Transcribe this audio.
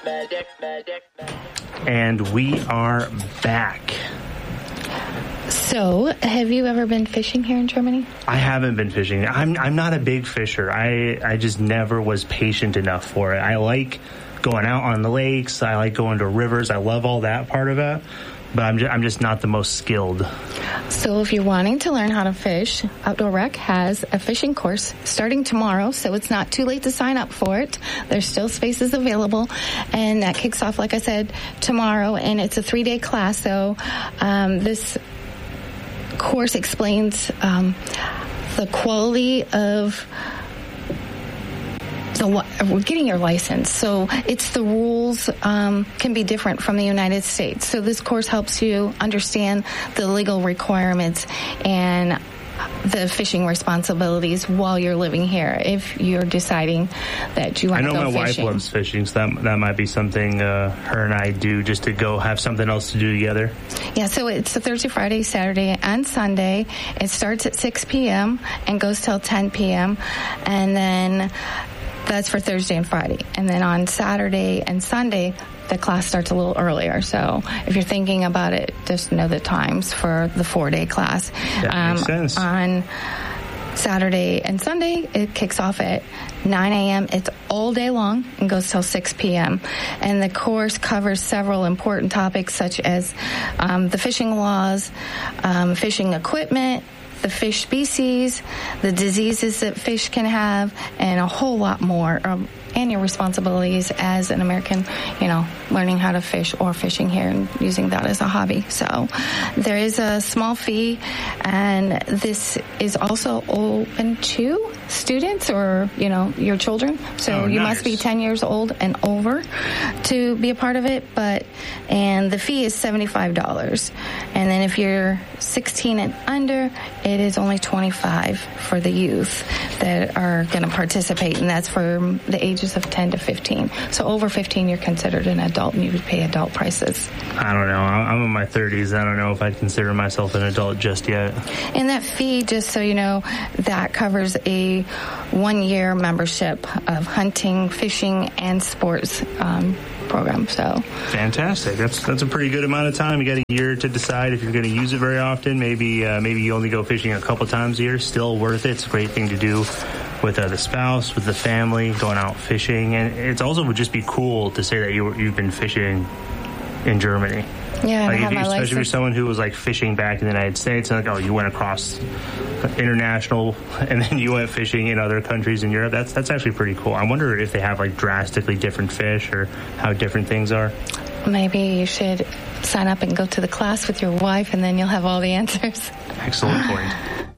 And we are back. So, have you ever been fishing here in Germany? I haven't been fishing. I'm not a big fisher. I just never was patient enough for it. I like going out on the lakes. I like going to rivers. I love all that part of it. But I'm just not the most skilled. So if you're wanting to learn how to fish, Outdoor Rec has a fishing course starting tomorrow, so it's not too late to sign up for it. There's still spaces available, and that kicks off, like I said, tomorrow, and it's a 3-day class. So this course explains the quality of getting your license. So it's the rules can be different from the United States. So this course helps you understand the legal requirements and the fishing responsibilities while you're living here. If you're deciding that you want to go fishing. I know my wife loves fishing, so that might be something her and I do just to go have something else to do together. Yeah, so it's a Thursday, Friday, Saturday, and Sunday. It starts at 6 p.m. and goes till 10 p.m. And then that's for Thursday and Friday. And then on Saturday and Sunday, the class starts a little earlier. So if you're thinking about it, just know the times for the 4-day class. That makes sense. On Saturday and Sunday, it kicks off at 9 a.m. It's all day long and goes till 6 p.m. And the course covers several important topics such as the fishing laws, fishing equipment, the fish species, the diseases that fish can have, and a whole lot more. And your responsibilities as an American, learning how to fish or fishing here and using that as a hobby. So there is a small fee, and this is also open to students or, your children. So you must be 10 years old and over to be a part of it. And the fee is $75. And then if you're 16 and under, it is only $25 for the youth that are going to participate. And that's for the ages of 10 to 15. So over 15, you're considered an adult and you would pay adult prices. I don't know. I'm in my 30s. I don't know if I'd consider myself an adult just yet. And that fee, just so you know, that covers a 1-year membership of hunting, fishing, and sports program. So fantastic. That's a pretty good amount of time. You got a year to decide if you're going to use it very often. Maybe you only go fishing a couple times a year. Still worth it. It's a great thing to do with the spouse, with the family, going out fishing. And it also would just be cool to say that you've been fishing in Germany. Yeah, especially if you're someone who was fishing back in the United States, and you went across international, and then you went fishing in other countries in Europe. That's actually pretty cool. I wonder if they have drastically different fish or how different things are. Maybe you should sign up and go to the class with your wife, and then you'll have all the answers. Excellent point.